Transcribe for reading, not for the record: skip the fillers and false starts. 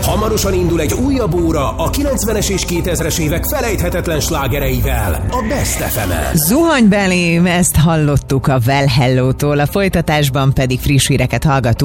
Hamarosan indul egy újabb óra a 90-es és 2000-es évek felejthetetlen slágereivel a Best FM-en. Zuhany belém, ezt hallottuk a Well Hello-tól, a folytatásban pedig friss híreket hallgatunk.